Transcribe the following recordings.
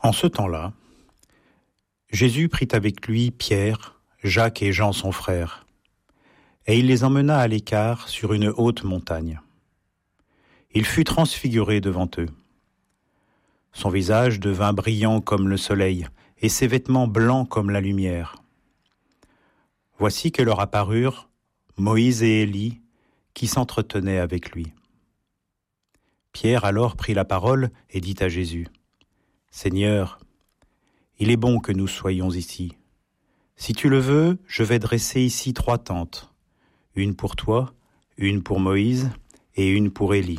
En ce temps-là, Jésus prit avec lui Pierre, Jacques et Jean son frère, et il les emmena à l'écart sur une haute montagne. Il fut transfiguré devant eux. Son visage devint brillant comme le soleil, et ses vêtements blancs comme la lumière. Voici que leur apparurent Moïse et Élie, qui s'entretenaient avec lui. Pierre alors prit la parole et dit à Jésus : « Seigneur, il est bon que nous soyons ici. Si tu le veux, je vais dresser ici 3 tentes, une pour toi, une pour Moïse et une pour Élie. »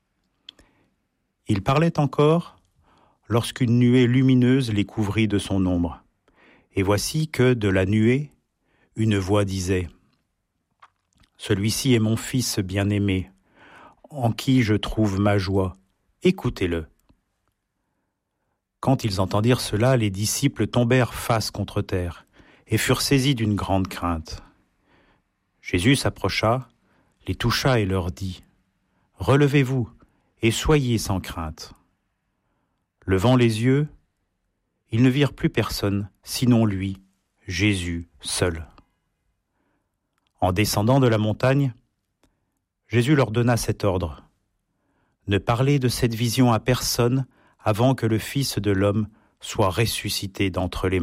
Il parlait encore lorsqu'une nuée lumineuse les couvrit de son ombre. Et voici que, de la nuée, une voix disait : « Celui-ci est mon fils bien-aimé, en qui je trouve ma joie. Écoutez-le. » Quand ils entendirent cela, les disciples tombèrent face contre terre et furent saisis d'une grande crainte. Jésus s'approcha, les toucha et leur dit : « Relevez-vous et soyez sans crainte. » Levant les yeux, ils ne virent plus personne, sinon lui, Jésus, seul. En descendant de la montagne, Jésus leur donna cet ordre : « Ne parlez de cette vision à personne avant que le Fils de l'homme soit ressuscité d'entre les morts. »